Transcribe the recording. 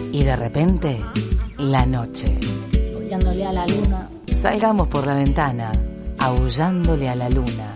Y de repente, la noche. Aullándole a la luna. Salgamos por la ventana, aullándole a la luna.